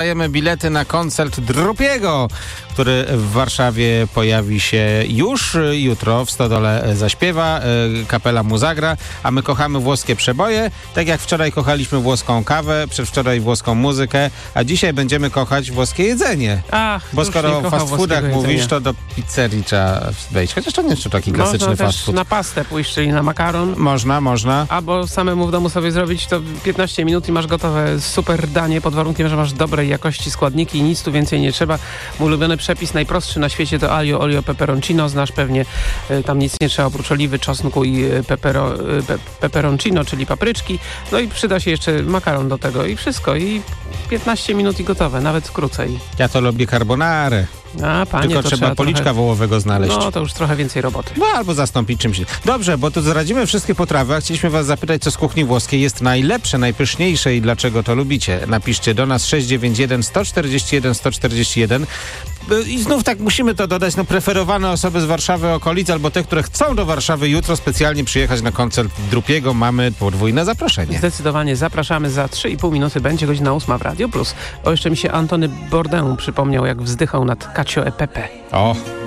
Dajemy bilety na koncert Drupiego, który w Warszawie pojawi się już jutro. W Stodole zaśpiewa, kapela mu zagra, a my kochamy włoskie przeboje. Tak jak wczoraj kochaliśmy włoską kawę, przedwczoraj włoską muzykę, a dzisiaj będziemy kochać włoskie jedzenie. Bo skoro o fast foodach mówisz, to do pizzerii trzeba wejść. Chociaż to nie jest taki klasyczny fast food. Można też na pastę pójść, czyli na makaron. Można. Albo samemu w domu sobie zrobić to 15 minut i masz gotowe super danie pod warunkiem, że masz dobrej jakości składniki i nic tu więcej nie trzeba. Mój ulubiony przepis, najprostszy na świecie, to aglio olio peperoncino. Znasz pewnie, tam nic nie trzeba oprócz oliwy, czosnku i peperoncino, czyli papryczki. No i przyda się jeszcze makaron do tego i wszystko. I 15 minut i gotowe, nawet krócej. Ja to lubię carbonarę. A, panie, tylko to trzeba policzka trochę wołowego znaleźć. No to już trochę więcej roboty. No albo zastąpić czymś. Dobrze, bo tu zdradzimy wszystkie potrawy, a chcieliśmy was zapytać, co z kuchni włoskiej jest najlepsze, najpyszniejsze i dlaczego to lubicie. Napiszcie do nas 691 141 141. I znów tak musimy to dodać, preferowane osoby z Warszawy, okolic, albo te, które chcą do Warszawy jutro specjalnie przyjechać na koncert Drupiego. Mamy podwójne zaproszenie. Zdecydowanie zapraszamy. Za 3,5 minuty będzie godzina 8 w Radio Plus. O, jeszcze mi się Antony Bourdain przypomniał, jak wzdychał nad Cacio e Pepe. O!